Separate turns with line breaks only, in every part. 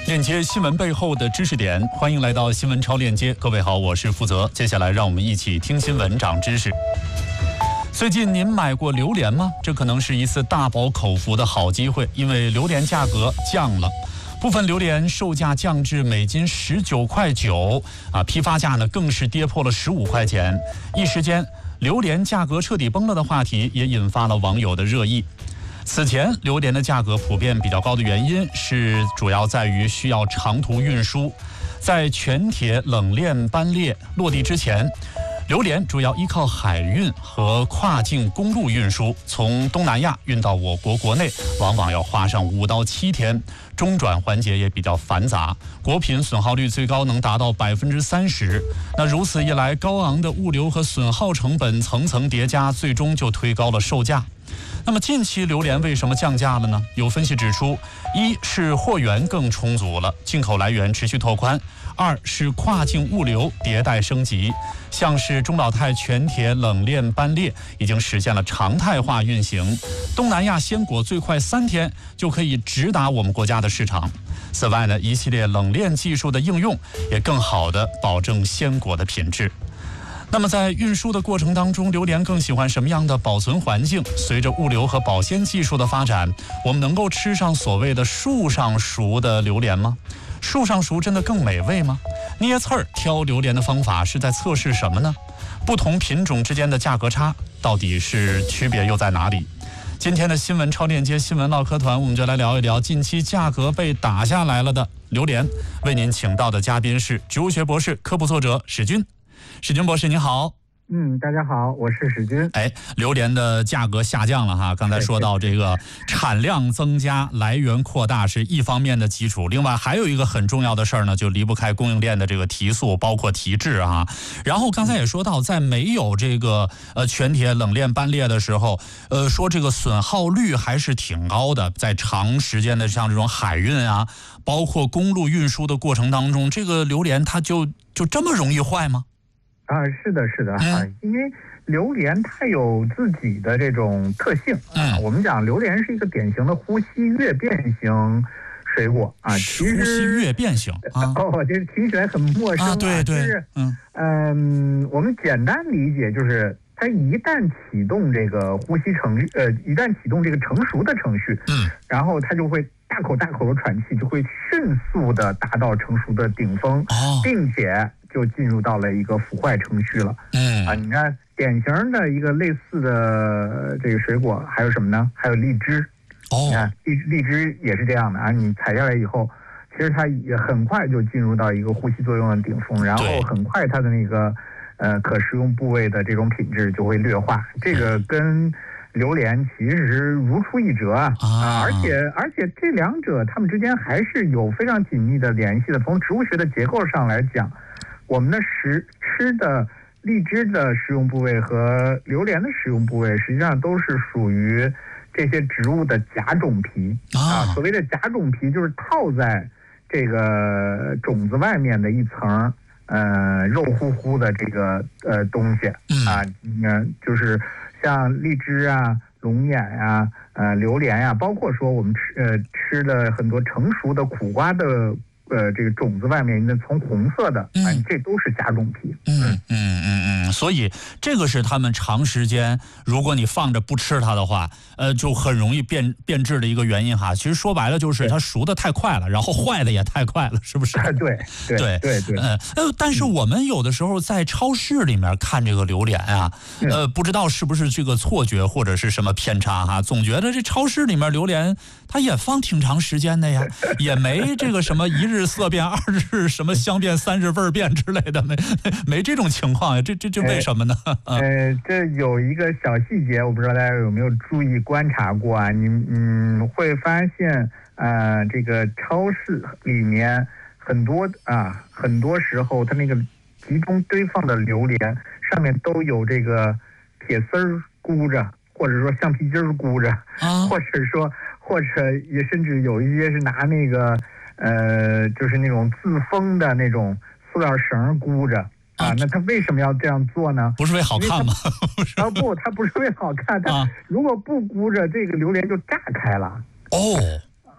链接新闻背后的知识点，欢迎来到新闻超链接。各位好，我是负责。接下来让我们一起听新闻长知识。最近您买过榴莲吗？这可能是一次大饱口福的好机会，因为榴莲价格降了。部分榴莲售价降至每斤19.9块，批发价呢更是跌破了15块钱。一时间，榴莲价格彻底崩了的话题也引发了网友的热议。此前，榴莲的价格普遍比较高的原因是主要在于需要长途运输。在全铁冷链班列落地之前，榴莲主要依靠海运和跨境公路运输，从东南亚运到我国国内，往往要花上5到7天，中转环节也比较繁杂，果品损耗率最高能达到30%。那如此一来，高昂的物流和损耗成本层层叠加，最终就推高了售价。那么近期榴莲为什么降价了呢？有分析指出，一是货源更充足了，进口来源持续拓宽；二是跨境物流迭代升级，像是中老泰全铁冷链班列已经实现了常态化运行，东南亚鲜果最快3天就可以直达我们国家的市场。此外呢，一系列冷链技术的应用也更好地保证鲜果的品质。那么在运输的过程当中，榴莲更喜欢什么样的保存环境？随着物流和保鲜技术的发展，我们能够吃上所谓的树上熟的榴莲吗？树上熟真的更美味吗？捏刺儿挑榴莲的方法是在测试什么呢？不同品种之间的价格差到底是区别又在哪里？今天的新闻超链接新闻唠嗑团，我们就来聊一聊近期价格被打下来了的榴莲。为您请到的嘉宾是植物学博士、科普作者史军。史军博士您好。
大家好，我是史军。
榴莲的价格下降了哈，刚才说到这个产量增加、来源扩大是一方面的基础，另外还有一个很重要的事儿呢，就离不开供应链的这个提速，包括提质啊。然后刚才也说到，在没有这个全铁冷链班列的时候，说这个损耗率还是挺高的，在长时间的像这种海运啊，包括公路运输的过程当中，这个榴莲它就这么容易坏吗？
是的，因为榴莲它有自己的这种特性我们讲榴莲是一个典型的呼吸跃变型水果其实
呼吸跃变型
这听起来很陌生
对，
我们简单理解就是它一旦启动这个一旦启动这个成熟的程序，然后它就会大口大口的喘气，就会迅速的达到成熟的顶峰，并且就进入到了一个腐坏程序了。你看典型的一个类似的这个水果还有什么呢？还有荔枝。你看荔枝也是这样的你采下来以后，其实它也很快就进入到一个呼吸作用的顶峰，然后很快它的那个可食用部位的这种品质就会劣化。这个跟榴莲其实如出一辙而且这两者它们之间还是有非常紧密的联系的。从植物学的结构上来讲，我们的吃的荔枝的食用部位和榴莲的食用部位实际上都是属于这些植物的甲种皮所谓的甲种皮就是套在这个种子外面的一层肉乎乎的这个东西就是像荔枝龙眼榴莲包括说我们吃的很多成熟的苦瓜的这个种子外面从红色的这都是甲种皮。
所以这个是他们长时间，如果你放着不吃它的话，就很容易变质的一个原因哈。其实说白了就是它熟的太快了，然后坏的也太快了，是不是？
对。
但是我们有的时候在超市里面看这个榴莲不知道是不是这个错觉或者是什么偏差哈，总觉得这超市里面榴莲它也放挺长时间的呀，也没这个什么1日色变2日什么香变3日味变之类的，没这种情况呀，这为什么呢？
这有一个小细节，我不知道大家有没有注意观察过你会发现这个超市里面很多时候它那个集中堆放的榴莲上面都有这个铁丝儿箍着，或者说橡皮筋儿箍着，或者也甚至有一些是拿那个就是那种自封的那种塑料绳箍着那他为什么要这样做呢？
不是为好看吗？
不，他不是为好看，他如果不箍着，这个榴莲就炸开了。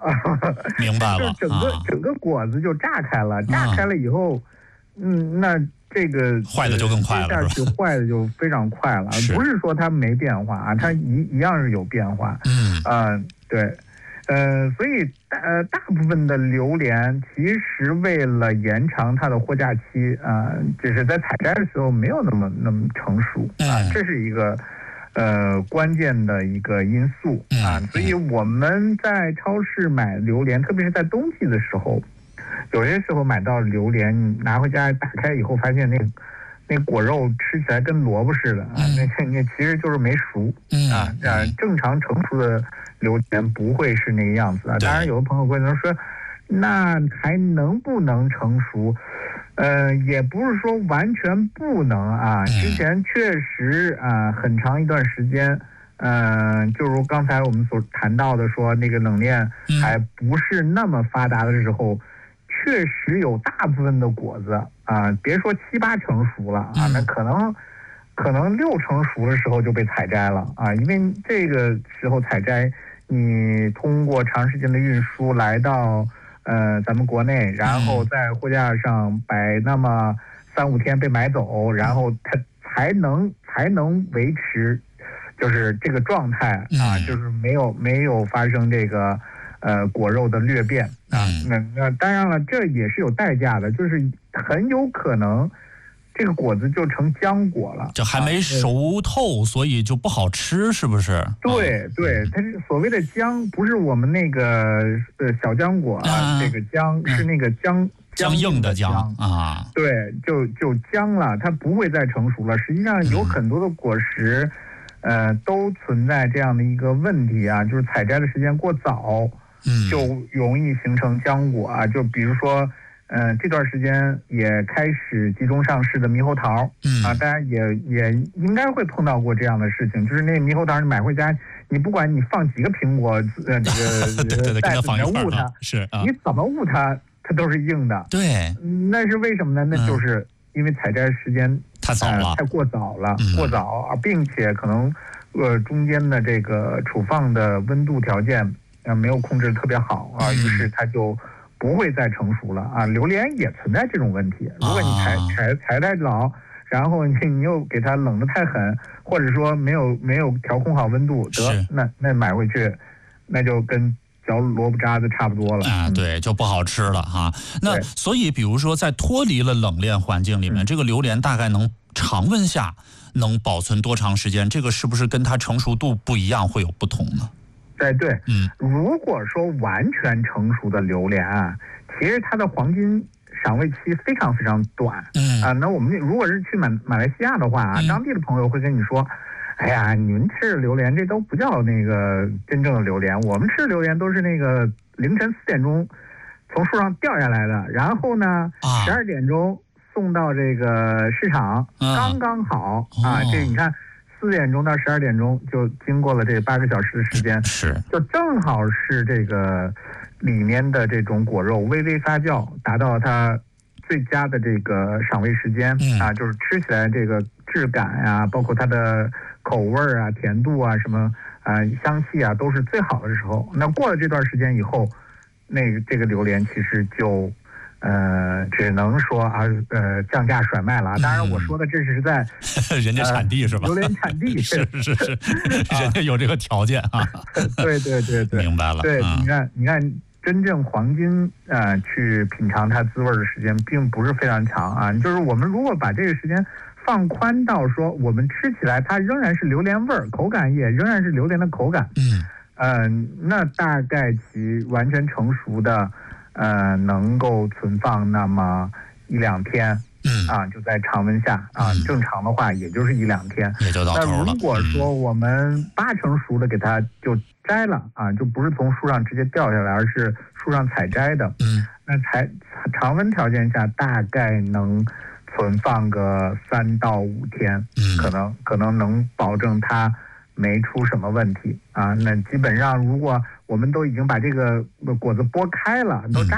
明白了，
就整个果子就炸开了，炸开了以后，那这个
坏的就更快了，
是吧？坏的就非常快了，不是说它没变化啊，它一样是有变化。对。所以大部分的榴莲其实为了延长它的货架期就是在采摘的时候没有那么成熟这是一个关键的一个因素所以我们在超市买榴莲，特别是在冬季的时候，有些时候买到榴莲拿回家打开以后，发现那果肉吃起来跟萝卜似的那其实就是没熟正常成熟的榴莲不会是那个样子当然有的朋友会说那还能不能成熟，也不是说完全不能之前确实很长一段时间就如刚才我们所谈到的说那个冷链还不是那么发达的时候，确实有大部分的果子别说7、8成熟了那可能6成熟的时候就被采摘了因为这个时候采摘，你通过长时间的运输来到咱们国内，然后在货架上摆那么3、5天被买走，然后它才能维持就是这个状态就是没有发生这个果肉的裂变那当然了，这也是有代价的，就是很有可能这个果子就成浆果了，
就还没熟透，所以就不好吃，是不是？
对，它是所谓的浆，不是我们那个小浆果这个浆是那个浆
硬的浆
对，就浆了，它不会再成熟了。实际上有很多的果实都存在这样的一个问题就是采摘的时间过早就容易形成浆果就比如说这段时间也开始集中上市的猕猴桃大家也应该会碰到过这样的事情，就是那个猕猴桃你买回家，你不管你放几个苹果这个袋子里面捂它，你怎么捂它都是硬的。
对，
那是为什么呢？那就是因为采摘时间
太早了，
太过早了，并且可能中间的这个储放的温度条件没有控制得特别好于是它就不会再成熟了榴莲也存在这种问题，如果你采太早，然后你又给它冷得太狠，或者说没有调控好温度，那买回去那就跟嚼萝卜渣子差不多了
对，就不好吃了那所以比如说在脱离了冷链环境里面，这个榴莲大概能常温下能保存多长时间？这个是不是跟它成熟度不一样会有不同呢？
对，如果说完全成熟的榴莲其实它的黄金赏味期非常非常短那我们如果是去马来西亚的话当地的朋友会跟你说，哎呀，你们吃的榴莲这都不叫那个真正的榴莲，我们吃的榴莲都是那个凌晨4点钟从树上掉下来的，然后呢12点钟送到这个市场刚刚好这你看4点钟到12点钟就经过了这8个小时的时间，就正好是这个里面的这种果肉微微发酵，达到它最佳的这个赏味时间就是吃起来这个质感包括它的口味甜度什么香气都是最好的时候。那过了这段时间以后，这个榴莲其实就只能说降价甩卖了当然我说的这是在
人家产地是吧？
榴莲产地是
人家有这个条件
对，
明白了。
对，你看真正黄金去品尝它滋味的时间并不是非常长就是我们如果把这个时间放宽到说我们吃起来它仍然是榴莲味儿，口感也仍然是榴莲的口感那大概其完全成熟的能够存放那么1、2天就在常温下正常的话也就是1、2天
也就到头了。
那如果说我们8成熟的给它就摘了就不是从树上直接掉下来，而是树上采摘的那常温条件下大概能存放个3到5天可能能保证它没出什么问题那基本上如果我们都已经把这个果子剥开了都